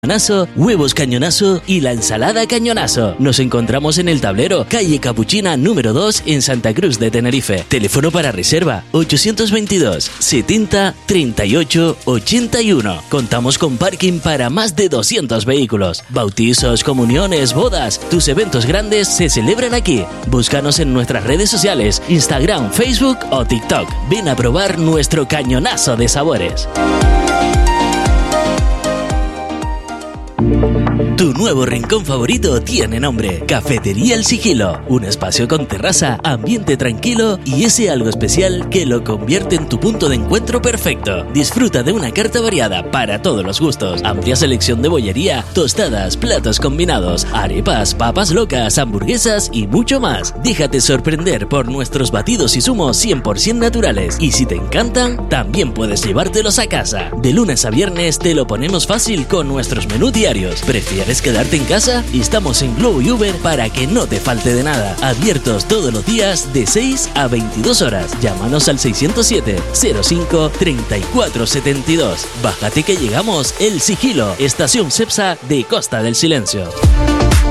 Cañonazo, huevos cañonazo y la ensalada cañonazo. Nos encontramos en El Tablero, calle Capuchina número 2 en Santa Cruz de Tenerife. Teléfono para reserva 822 70 38 81. Contamos con parking para más de 200 vehículos. Bautizos, comuniones, bodas, tus eventos grandes se celebran aquí. Búscanos en nuestras redes sociales, Instagram, Facebook o TikTok. Ven a probar nuestro cañonazo de sabores. Tu nuevo rincón favorito tiene nombre: Cafetería El Sigilo. Un espacio con terraza, ambiente tranquilo y ese algo especial que lo convierte en tu punto de encuentro perfecto. Disfruta de una carta variada para todos los gustos. Amplia selección de bollería, tostadas, platos combinados, arepas, papas locas, hamburguesas y mucho más. Déjate sorprender por nuestros batidos y zumos 100% naturales. Y si te encantan, también puedes llevártelos a casa. De lunes a viernes te lo ponemos fácil con nuestros menús diarios. ¿Prefieres quedarte en casa? Estamos en Globo y Uber para que no te falte de nada. Abiertos todos los días de 6 a 22 horas. Llámanos al 607 05 34 72. Bájate que llegamos. El Sigilo, estación Cepsa de Costa del Silencio.